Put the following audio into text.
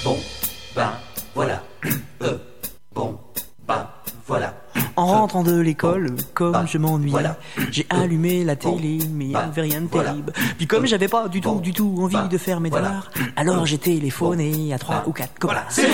Bon, ben, voilà. Bon, ben, voilà. En rentrant de l'école, comme je m'ennuyais, voilà. j'ai allumé la télé, mais il n'y avait rien de terrible. Puis comme j'avais pas du tout envie de faire mes devoirs, alors j'ai téléphoné à 3 ou 4 copains. Voilà.